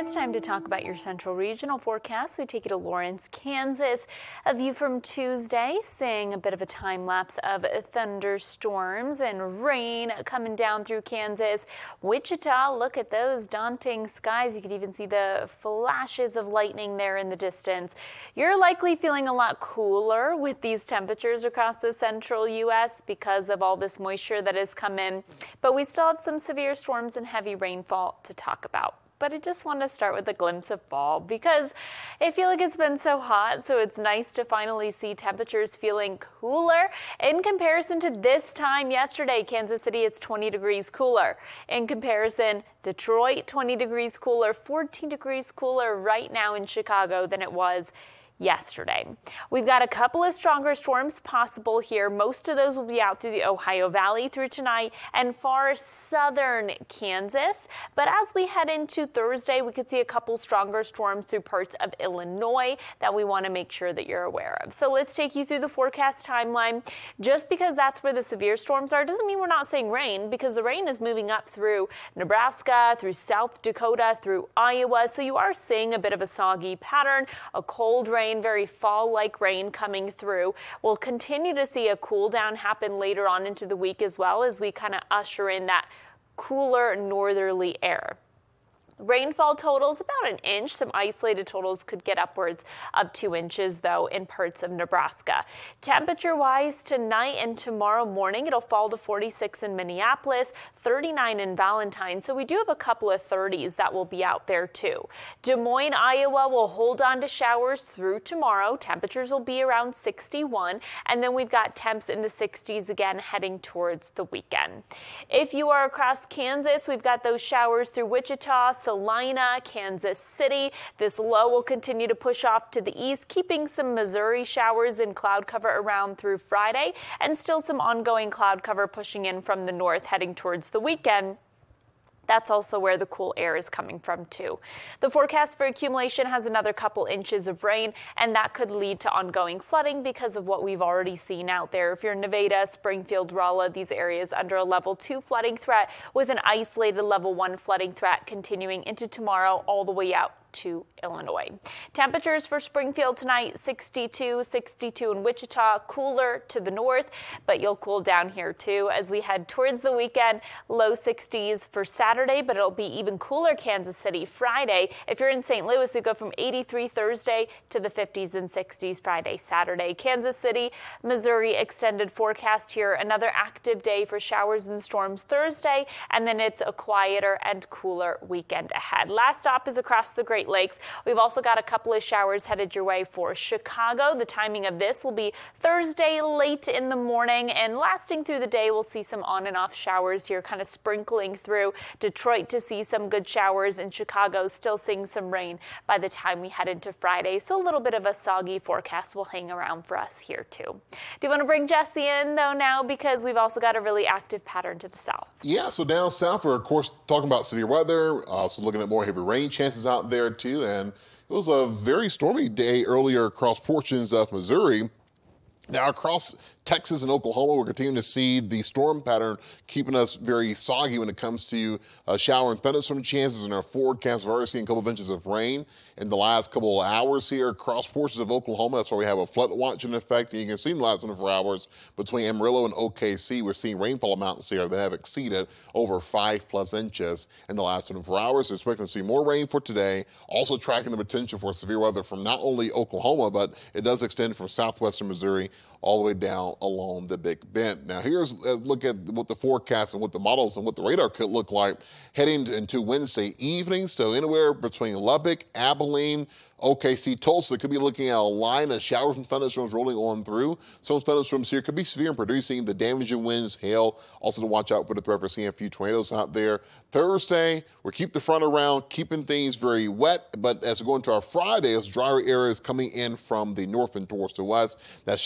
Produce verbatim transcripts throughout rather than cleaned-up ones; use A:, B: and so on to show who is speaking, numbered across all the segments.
A: It's time to talk about your central regional forecast. We take you to Lawrence, Kansas. A view from Tuesday, seeing a bit of a time lapse of thunderstorms and rain coming down through Kansas. Wichita, look at those daunting skies. You could even see the flashes of lightning there in the distance. You're likely feeling a lot cooler with these temperatures across the central U S because of all this moisture that has come in, but we still have some severe storms and heavy rainfall to talk about. But I just want to start with a glimpse of fall because I feel like it's been so hot, so it's nice to finally see temperatures feeling cooler. In comparison to this time yesterday, Kansas City, it's twenty degrees cooler. In comparison, Detroit, twenty degrees cooler, fourteen degrees cooler right now in Chicago than it was yesterday. We've got a couple of stronger storms possible here. Most of those will be out through the Ohio Valley through tonight and far southern Kansas. But as we head into Thursday, we could see a couple stronger storms through parts of Illinois that we want to make sure that you're aware of. So let's take you through the forecast timeline. Just because that's where the severe storms are doesn't mean we're not seeing rain, because the rain is moving up through Nebraska, through South Dakota, through Iowa. So you are seeing a bit of a soggy pattern, a cold rain, very fall-like rain coming through. We'll continue to see a cool down happen later on into the week as well as we kind of usher in that cooler northerly air. Rainfall totals about an inch. Some isolated totals could get upwards of two inches, though, in parts of Nebraska. Temperature-wise, tonight and tomorrow morning, it'll fall to forty-six in Minneapolis, thirty-nine in Valentine. So we do have a couple of thirties that will be out there, too. Des Moines, Iowa will hold on to showers through tomorrow. Temperatures will be around sixty-one, and then we've got temps in the sixties again heading towards the weekend. If you are across Kansas, we've got those showers through Wichita, Salina, Kansas City. This low will continue to push off to the east, keeping some Missouri showers and cloud cover around through Friday, and still some ongoing cloud cover pushing in from the north heading towards the weekend. That's also where the cool air is coming from, too. The forecast for accumulation has another couple inches of rain, and that could lead to ongoing flooding because of what we've already seen out there. If you're in Nevada, Springfield, Rolla, these areas under a level two flooding threat with an isolated level one flooding threat continuing into tomorrow all the way out to Illinois. Temperatures for Springfield tonight, sixty-two, sixty-two in Wichita, cooler to the north, but you'll cool down here too as we head towards the weekend. Low sixties for Saturday, but it'll be even cooler Kansas City Friday. If you're in Saint Louis, we go from eighty-three Thursday to the fifties and sixties Friday, Saturday. Kansas City, Missouri extended forecast here. Another active day for showers and storms Thursday, and then it's a quieter and cooler weekend ahead. Last stop is across the Great Lakes. We've also got a couple of showers headed your way for Chicago. The timing of this will be Thursday late in the morning, and lasting through the day we'll see some on and off showers here kind of sprinkling through. Detroit to see some good showers, and Chicago still seeing some rain by the time we head into Friday. So a little bit of a soggy forecast will hang around for us here too. Do you want to bring Jesse in though now, because we've also got a really active pattern to the south?
B: Yeah, so down south we're of course talking about severe weather, also looking at more heavy rain chances out there too, and it was a very stormy day earlier across portions of Missouri. Now across Texas and Oklahoma, we're continuing to see the storm pattern keeping us very soggy when it comes to uh, shower and thunderstorm chances in our forecast. We're already seeing a couple of inches of rain in the last couple of hours here across portions of Oklahoma. That's why we have a flood watch in effect. And you can see in the last twenty-four hours between Amarillo and O K C, we're seeing rainfall amounts here that have exceeded over five plus inches in the last twenty-four hours. We're expecting to see more rain for today. Also tracking the potential for severe weather from not only Oklahoma, but it does extend from southwestern Missouri all the way down along the Big Bend. Now here's a look at what the forecast and what the models and what the radar could look like heading into Wednesday evening. So anywhere between Lubbock, Abilene, O K C, Tulsa could be looking at a line of showers and thunderstorms rolling on through. Some thunderstorms here could be severe and producing the damaging winds, hail. Also to watch out for the threat for seeing a few tornadoes out there. Thursday, we'll keep the front around, keeping things very wet. But as we go into our Friday, as drier areas coming in from the north and towards the west, that should dry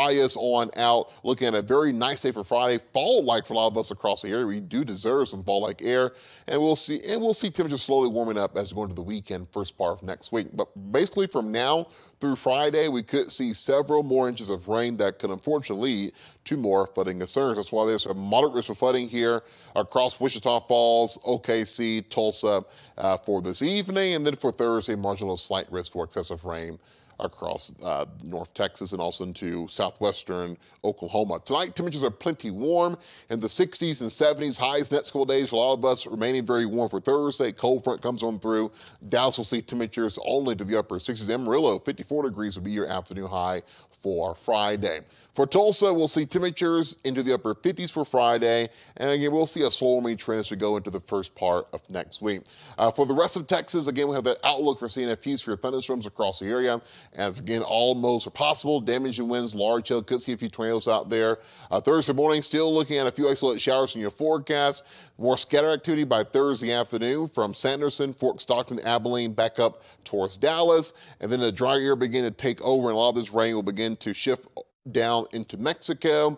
B: bias on out, looking at a very nice day for Friday, fall-like for a lot of us across the area. We do deserve some fall-like air, and we'll see and we'll see temperatures slowly warming up as we go into the weekend, first part of next week. But basically from now through Friday, we could see several more inches of rain that could unfortunately lead to more flooding concerns. That's why there's a moderate risk of flooding here across Wichita Falls, O K C, Tulsa uh, for this evening, and then for Thursday, marginal slight risk for excessive rain across uh, North Texas and also into southwestern Oklahoma. Tonight, temperatures are plenty warm in the sixties and seventies. Highs next couple days for a lot of us remaining very warm for Thursday. Cold front comes on through. Dallas will see temperatures only to the upper sixties. Amarillo, fifty-four degrees will be your afternoon high for Friday. For Tulsa, we'll see temperatures into the upper fifties for Friday. And again, we'll see a slow warming trend as we go into the first part of next week. Uh, for the rest of Texas, again, we have that outlook for seeing a few severe thunderstorms across the area. As again, all modes are possible. Damaging winds, large hail, could see a few tornadoes out there. Uh, Thursday morning, still looking at a few isolated showers in your forecast. More scattered activity by Thursday afternoon from Sanderson, Fort Stockton, Abilene, back up towards Dallas. And then the dry air begin to take over, and a lot of this rain will begin to shift down into Mexico.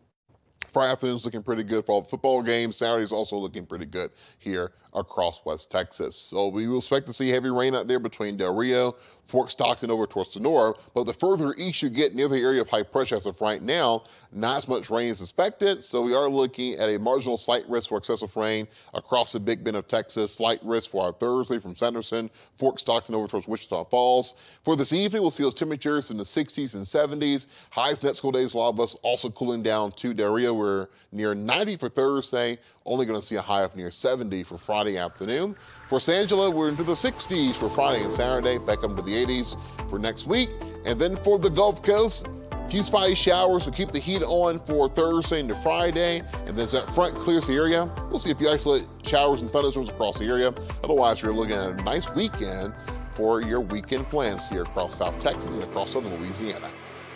B: Friday afternoon's looking pretty good for all the football games. Saturday's also looking pretty good here across West Texas. So we will expect to see heavy rain out there between Del Rio, Fort Stockton over towards Sonora. But the further east you get near the area of high pressure as of right now, not as much rain is expected. So we are looking at a marginal slight risk for excessive rain across the Big Bend of Texas. Slight risk for our Thursday from Sanderson, Fort Stockton over towards Wichita Falls. For this evening, we'll see those temperatures in the sixties and seventies. Highs next couple days, a lot of us also cooling down to Del Rio. We're near ninety for Thursday. Only going to see a high of near seventy for Friday afternoon. For San Angelo, we're into the sixties for Friday and Saturday, back up to the eighties for next week. And then for the Gulf Coast, a few spotty showers will keep the heat on for Thursday into Friday. And then as that front clears the area, we'll see a few isolated showers and thunderstorms across the area. Otherwise, you're looking at a nice weekend for your weekend plans here across South Texas and across southern Louisiana.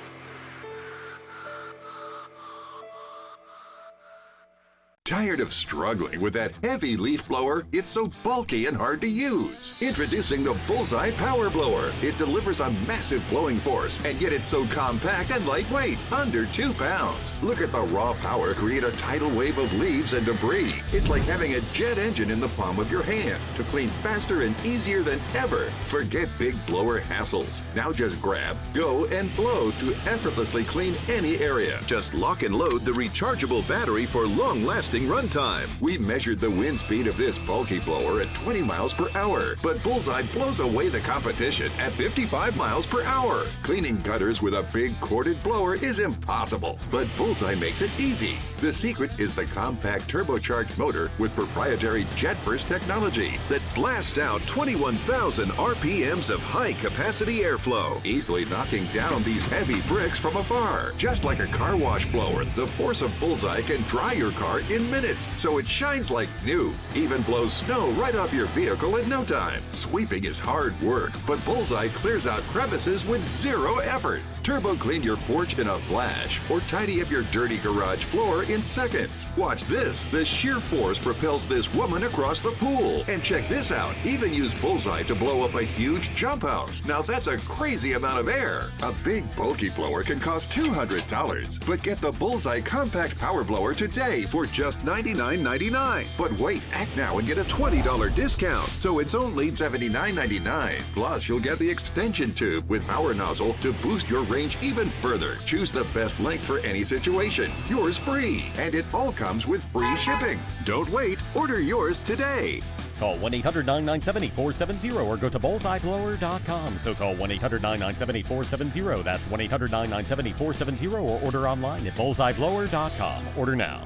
C: Tired of struggling with that heavy leaf blower? It's so bulky and hard to use. Introducing the Bullseye Power Blower. It delivers a massive blowing force, and yet it's so compact and lightweight, under two pounds. Look at the raw power create a tidal wave of leaves and debris. It's like having a jet engine in the palm of your hand to clean faster and easier than ever. Forget big blower hassles. Now just grab, go, and blow to effortlessly clean any area. Just lock and load the rechargeable battery for long-lasting runtime. We measured the wind speed of this bulky blower at twenty miles per hour, but Bullseye blows away the competition at fifty-five miles per hour. Cleaning gutters with a big corded blower is impossible, but Bullseye makes it easy. The secret is the compact turbocharged motor with proprietary jet burst technology that blasts out twenty-one thousand R P Ms of high-capacity airflow, easily knocking down these heavy bricks from afar. Just like a car wash blower, the force of Bullseye can dry your car in minutes, so it shines like new. Even blows snow right off your vehicle in no time. Sweeping is hard work, but Bullseye clears out crevices with zero effort. Turbo clean your porch in a flash, or tidy up your dirty garage floor in seconds. Watch this. The sheer force propels this woman across the pool. And check this out. Even use Bullseye to blow up a huge jump house. Now that's a crazy amount of air. A big bulky blower can cost two hundred dollars. But get the Bullseye Compact Power Blower today for just ninety-nine ninety-nine. But wait, act now and get a twenty dollars discount. So it's only seventy-nine ninety-nine. Plus, you'll get the extension tube with power nozzle to boost your range even further. Choose the best length for any situation. Yours free. And it all comes with free shipping. Don't wait. Order yours today.
D: Call one eight hundred nine nine seven four seven zero or go to bullseye blower dot com. So call one eight hundred nine nine seven four seven zero. That's one eight hundred nine nine seven four seven zero or order online at bullseye blower dot com. Order now.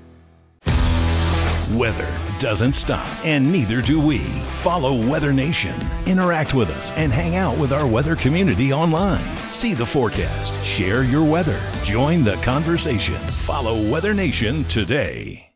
E: Weather doesn't stop, and neither do we. Follow Weather Nation. Interact with us and hang out with our weather community online. See the forecast. Share your weather. Join the conversation. Follow Weather Nation today.